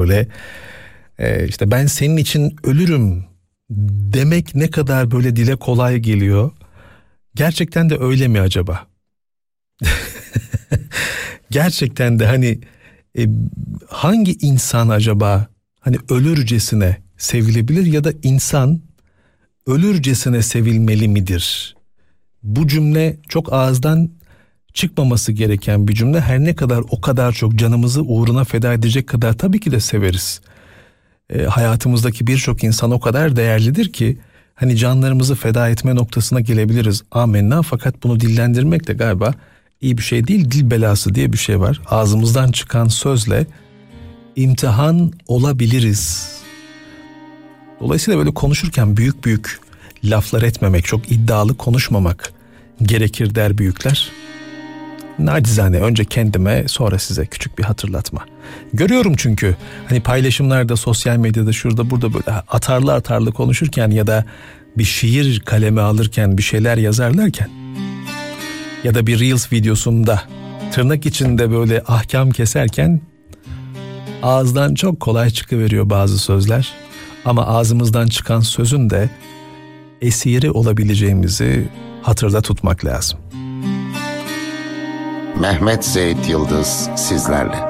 böyle işte ben senin için ölürüm demek ne kadar böyle dile kolay geliyor. Gerçekten de öyle mi acaba? Gerçekten de hani hangi insan acaba hani ölürcesine sevilebilir ya da insan ölürcesine sevilmeli midir? Bu cümle çok ağızdan çıkmaması gereken bir cümle. Her ne kadar o kadar çok canımızı uğruna feda edecek kadar tabii ki de severiz. Hayatımızdaki birçok insan o kadar değerlidir ki hani canlarımızı feda etme noktasına gelebiliriz. Amenna, fakat bunu dillendirmek de galiba iyi bir şey değil. Dil belası diye bir şey var. Ağzımızdan çıkan sözle imtihan olabiliriz. Dolayısıyla böyle konuşurken büyük büyük laflar etmemek, çok iddialı konuşmamak gerekir der büyükler. Nacizane önce kendime, sonra size küçük bir hatırlatma. Görüyorum çünkü hani paylaşımlarda, sosyal medyada, şurada burada böyle atarlı konuşurken ya da bir şiir kaleme alırken, bir şeyler yazarlarken ya da bir Reels videosunda tırnak içinde böyle ahkam keserken ağızdan çok kolay çıkıveriyor bazı sözler. Ama ağzımızdan çıkan sözün de esiri olabileceğimizi hatırda tutmak lazım. Mehmet Zeyt Yıldız sizlerle.